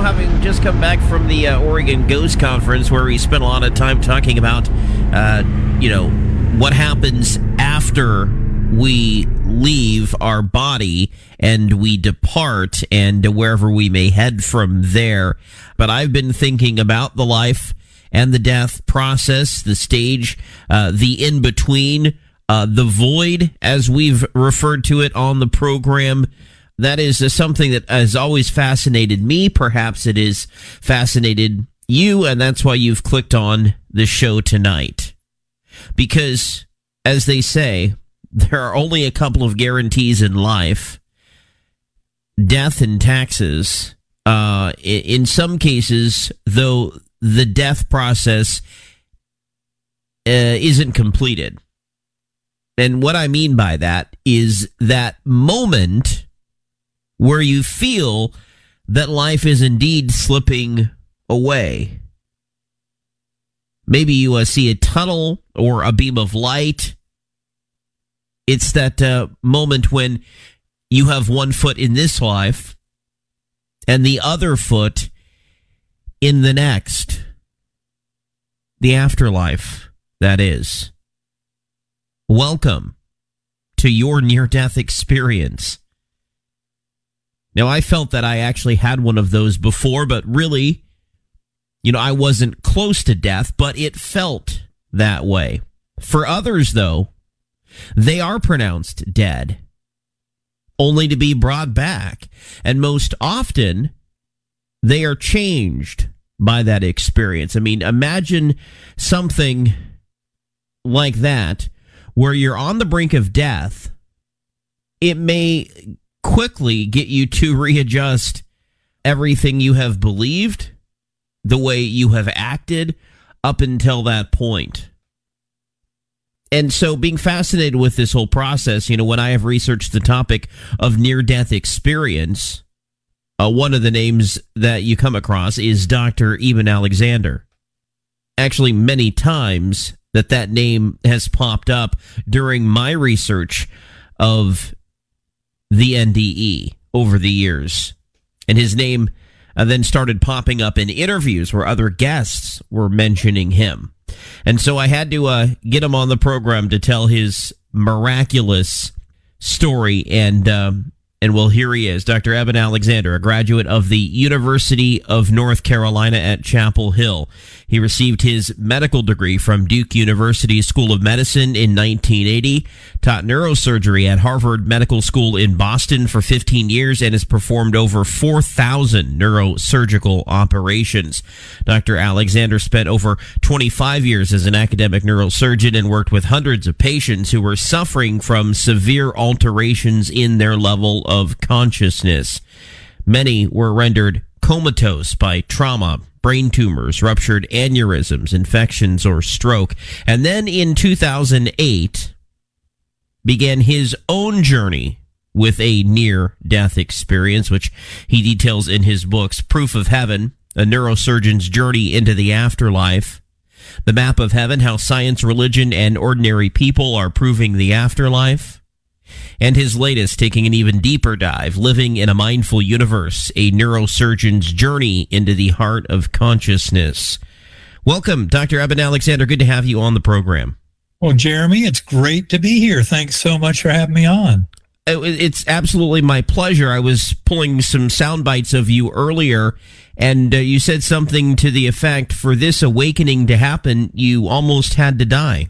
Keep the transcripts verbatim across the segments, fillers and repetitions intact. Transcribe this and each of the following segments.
having just come back from the uh, Oregon Ghost Conference, where we spent a lot of time talking about, uh, you know, what happens after we leave our body and we depart and wherever we may head from there. But I've been thinking about the life and the death process, the stage, uh, the in-between, uh, the void, as we've referred to it on the program. That is uh, something that has always fascinated me. Perhaps it has fascinated you, and that's why you've clicked on the show tonight. Because, as they say, there are only a couple of guarantees in life: death and taxes. Uh, in some cases, though, the death process uh, isn't completed. And what I mean by that is that moment where you feel that life is indeed slipping away. Maybe you uh, see a tunnel or a beam of light. It's that uh, moment when you have one foot in this life and the other foot in the next. The afterlife, that is. Welcome to your near-death experience. Now, I felt that I actually had one of those before, but really, you know, I wasn't close to death, but it felt that way. For others, though, they are pronounced dead, only to be brought back. And most often, they are changed by that experience. I mean, imagine something like that, where you're on the brink of death. It may quickly get you to readjust everything you have believed, the way you have acted up until that point. And so being fascinated with this whole process, you know, when I have researched the topic of near-death experience, uh, one of the names that you come across is Doctor Eben Alexander. Actually, many times that that name has popped up during my research of the N D E over the years. And his name uh, then started popping up in interviews where other guests were mentioning him. And so I had to uh, get him on the program to tell his miraculous story. And, um, and well, here he is, Doctor Eben Alexander, a graduate of the University of North Carolina at Chapel Hill. He received his medical degree from Duke University School of Medicine in nineteen eighty, taught neurosurgery at Harvard Medical School in Boston for fifteen years, and has performed over four thousand neurosurgical operations. Doctor Alexander spent over twenty-five years as an academic neurosurgeon and worked with hundreds of patients who were suffering from severe alterations in their level of consciousness. Many were rendered comatose by trauma, brain tumors, ruptured aneurysms, infections, or stroke. And then in two thousand eight, began his own journey with a near-death experience, which he details in his books, Proof of Heaven, A Neurosurgeon's Journey into the Afterlife, The Map of Heaven, How Science, Religion, and Ordinary People Are Proving the Afterlife, and his latest, taking an even deeper dive, Living in a Mindful Universe, A Neurosurgeon's Journey into the Heart of Consciousness. Welcome, Doctor Eben Alexander. Good to have you on the program. Well, Jeremy, it's great to be here. Thanks so much for having me on. It's absolutely my pleasure. I was pulling some sound bites of you earlier, and uh, you said something to the effect, for this awakening to happen, you almost had to die.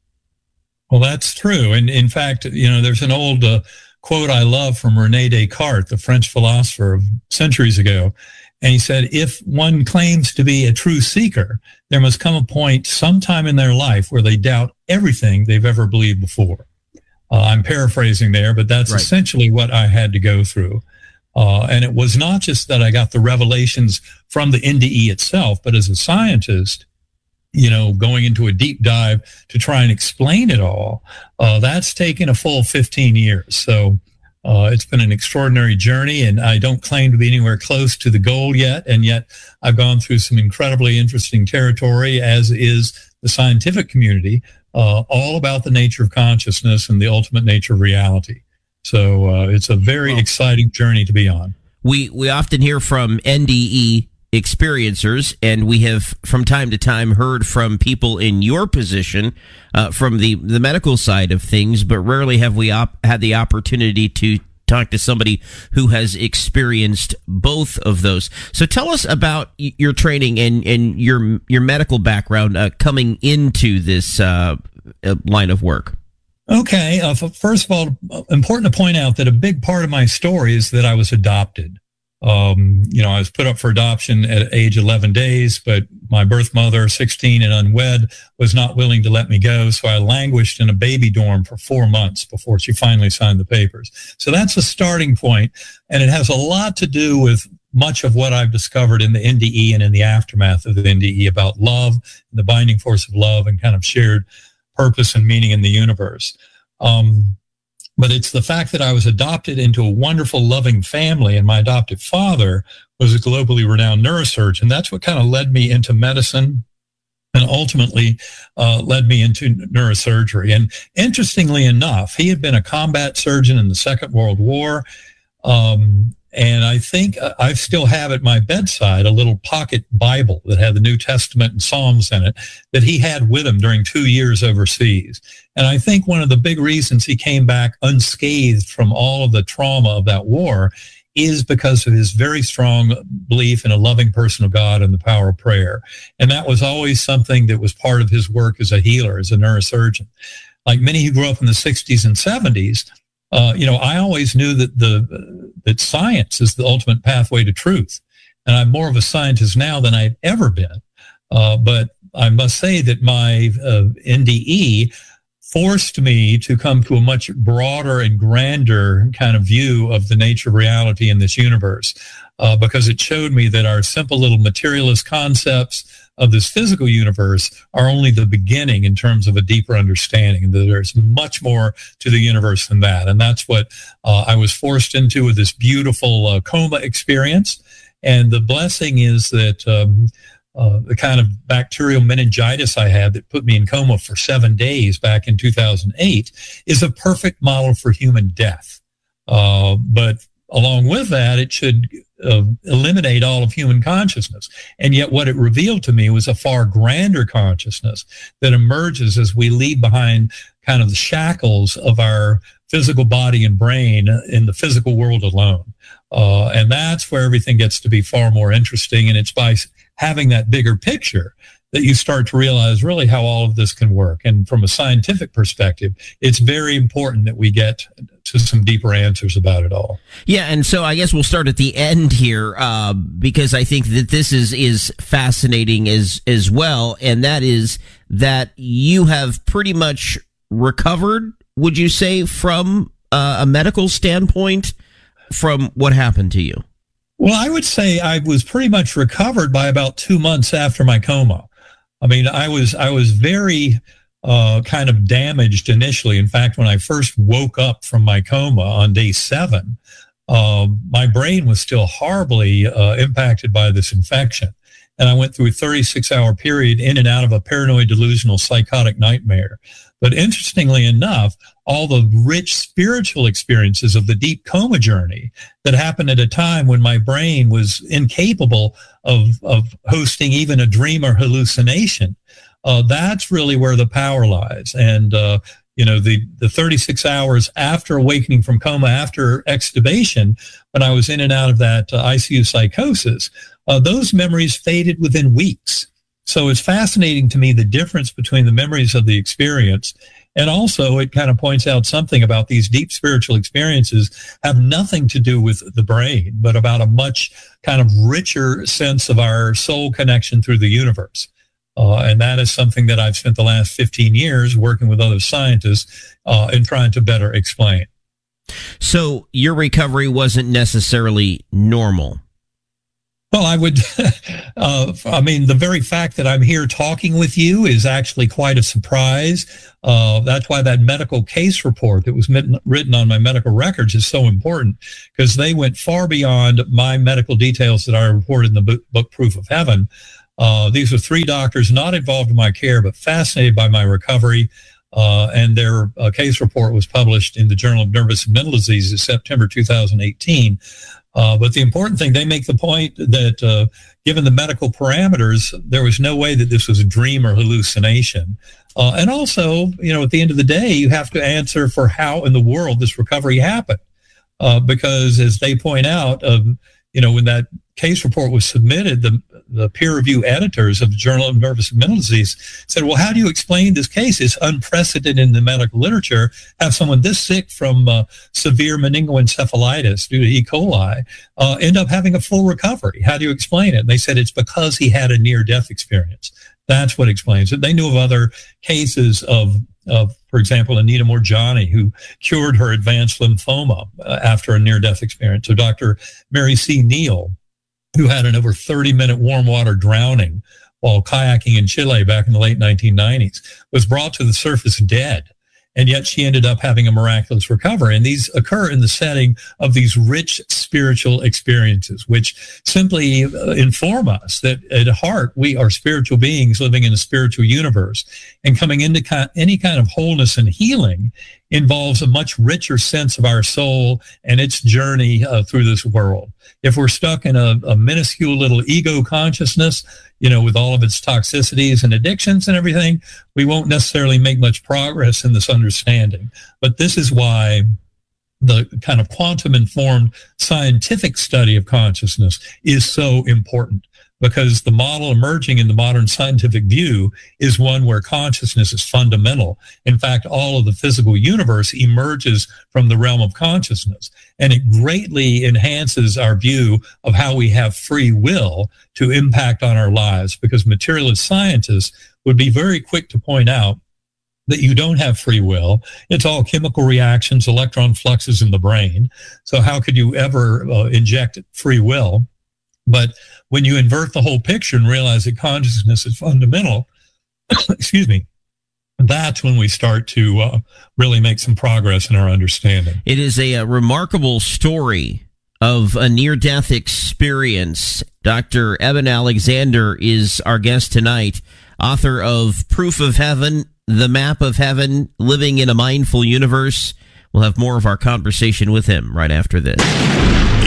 Well, that's true. And in fact, you know, there's an old uh, quote I love from René Descartes, the French philosopher of centuries ago. And he said, if one claims to be a true seeker, there must come a point sometime in their life where they doubt everything they've ever believed before. Uh, I'm paraphrasing there, but that's right. Essentially what I had to go through. Uh, and it was not just that I got the revelations from the N D E itself, but as a scientist, you know, going into a deep dive to try and explain it all, uh, that's taken a full fifteen years. So uh, it's been an extraordinary journey, and I don't claim to be anywhere close to the goal yet. And yet I've gone through some incredibly interesting territory, as is the scientific community, uh, all about the nature of consciousness and the ultimate nature of reality. So uh, it's a very well, exciting journey to be on. We we often hear from N D E experiencers, and we have from time to time heard from people in your position, uh, from the, the medical side of things, but rarely have we op- had the opportunity to talk to somebody who has experienced both of those. So tell us about your training and, and your your medical background uh, coming into this uh, line of work. Okay. Uh, first of all, important to point out that a big part of my story is that I was adopted. Um, you know, I was put up for adoption at age eleven days, but my birth mother, sixteen and unwed, was not willing to let me go. So I languished in a baby dorm for four months before she finally signed the papers. So that's a starting point, and it has a lot to do with much of what I've discovered in the N D E and in the aftermath of the N D E about love, the binding force of love, and kind of shared purpose and meaning in the universe. Um, but it's the fact that I was adopted into a wonderful, loving family, and my adoptive father was a globally renowned neurosurgeon. That's what kind of led me into medicine and ultimately uh, led me into neurosurgery. And interestingly enough, he had been a combat surgeon in the Second World War. Um, And I think I still have at my bedside a little pocket Bible that had the New Testament and Psalms in it that he had with him during two years overseas. And I think one of the big reasons he came back unscathed from all of the trauma of that war is because of his very strong belief in a loving person of God and the power of prayer. And that was always something that was part of his work as a healer, as a neurosurgeon. Like many who grew up in the sixties and seventies, Uh, you know, I always knew that the uh, that science is the ultimate pathway to truth, and I'm more of a scientist now than I've ever been. Uh, but I must say that my uh, N D E forced me to come to a much broader and grander kind of view of the nature of reality in this universe, uh, because it showed me that our simple little materialist concepts of this physical universe are only the beginning in terms of a deeper understanding, and that there's much more to the universe than that. And that's what uh, I was forced into with this beautiful uh, coma experience. And the blessing is that um, uh, the kind of bacterial meningitis I had that put me in coma for seven days back in two thousand eight is a perfect model for human death. Uh, but along with that, it should uh, eliminate all of human consciousness. And yet what it revealed to me was a far grander consciousness that emerges as we leave behind kind of the shackles of our physical body and brain in the physical world alone. Uh, and that's where everything gets to be far more interesting. And it's by having that bigger picture that you start to realize really how all of this can work. And from a scientific perspective, it's very important that we get to some deeper answers about it all. Yeah, and so I guess we'll start at the end here, uh, because I think that this is is fascinating as as well, and that is that you have pretty much recovered, would you say, from uh, a medical standpoint, from what happened to you? Well, I would say I was pretty much recovered by about two months after my coma. I mean, I was I was very uh, kind of damaged initially. In fact, when I first woke up from my coma on day seven, uh, my brain was still horribly uh, impacted by this infection. And I went through a thirty-six hour period in and out of a paranoid delusional psychotic nightmare. But interestingly enough, all the rich spiritual experiences of the deep coma journey that happened at a time when my brain was incapable of, of hosting even a dream or hallucination, uh, that's really where the power lies. And, uh, you know, the, the thirty-six hours after awakening from coma, after extubation, when I was in and out of that uh, I C U psychosis, uh, those memories faded within weeks. So it's fascinating to me the difference between the memories of the experience, and also it kind of points out something about these deep spiritual experiences have nothing to do with the brain, but about a much kind of richer sense of our soul connection through the universe. Uh, and that is something that I've spent the last fifteen years working with other scientists uh, and trying to better explain. So your recovery wasn't necessarily normal. Well, I would, uh, I mean, the very fact that I'm here talking with you is actually quite a surprise. Uh, that's why that medical case report that was written on my medical records is so important, because they went far beyond my medical details that I reported in the book, book Proof of Heaven. Uh, these are three doctors not involved in my care, but fascinated by my recovery. Uh, and their uh, case report was published in the Journal of Nervous and Mental Diseases, September two thousand eighteen. Uh, but the important thing, they make the point that uh, given the medical parameters, there was no way that this was a dream or hallucination. Uh, and also, you know, at the end of the day, you have to answer for how in the world this recovery happened. Uh, because as they point out, um, you know, when that case report was submitted, the, the peer review editors of the Journal of Nervous and Mental Disease said, well, how do you explain this case? It's unprecedented in the medical literature. Have someone this sick from uh, severe meningoencephalitis due to E. coli uh, end up having a full recovery? How do you explain it? And they said it's because he had a near-death experience. That's what explains it. They knew of other cases of of, for example, Anita Morjani, who cured her advanced lymphoma uh, after a near-death experience. So Doctor Mary C. Neal, who had an over thirty-minute warm water drowning while kayaking in Chile back in the late nineteen nineties, was brought to the surface dead. And yet she ended up having a miraculous recovery. And these occur in the setting of these rich spiritual experiences, which simply uh, inform us that at heart, we are spiritual beings living in a spiritual universe. And coming into ki- any kind of wholeness and healing involves a much richer sense of our soul and its journey uh, through this world. If we're stuck in a, a minuscule little ego consciousness, you know, with all of its toxicities and addictions and everything, we won't necessarily make much progress in this understanding. But this is why the kind of quantum-informed scientific study of consciousness is so important, because the model emerging in the modern scientific view is one where consciousness is fundamental. In fact, all of the physical universe emerges from the realm of consciousness, and it greatly enhances our view of how we have free will to impact on our lives, because materialist scientists would be very quick to point out that you don't have free will. It's all chemical reactions, electron fluxes in the brain. So how could you ever uh, inject free will? But when you invert the whole picture and realize that consciousness is fundamental, excuse me, that's when we start to uh, really make some progress in our understanding. It is a, a remarkable story of a near-death experience. Doctor Eben Alexander is our guest tonight, author of Proof of Heaven, The Map of Heaven, Living in a Mindful Universe. We'll have more of our conversation with him right after this.